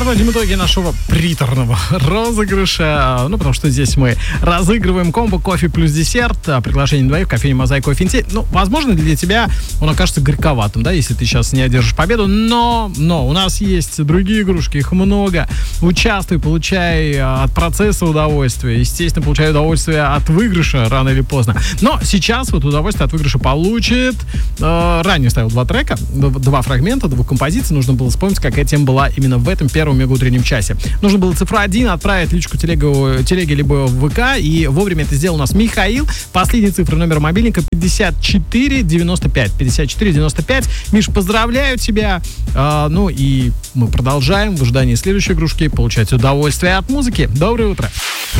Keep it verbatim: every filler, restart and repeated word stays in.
подводим итоги нашего приторного розыгрыша. Ну, потому что здесь мы разыгрываем комбо кофе плюс десерт. Приглашение на двоих в кофейне «Мозаика Кофе энд Ти». Ну, возможно, для тебя он окажется горьковатым, да, если ты сейчас не одержишь победу. Но, но у нас есть другие игрушки, их много. Участвуй, получай от процесса удовольствие. Естественно, получай удовольствие от выигрыша рано или поздно. Но сейчас вот удовольствие от выигрыша получит... Э, ранее ставил два трека, два фрагмента, двух композиций. Нужно было вспомнить, какая тема была именно в этом первом мега-утреннем часе. Нужно было цифру один отправить личку телегу, телеге либо в ВК, и вовремя это сделал у нас Михаил. Последняя цифра номера мобильника пятьдесят четыре девяносто пять. пятьдесят четыре девяносто пять. Миш, поздравляю тебя. А, ну и мы продолжаем в ожидании следующей игрушки получать удовольствие от музыки. Доброе утро.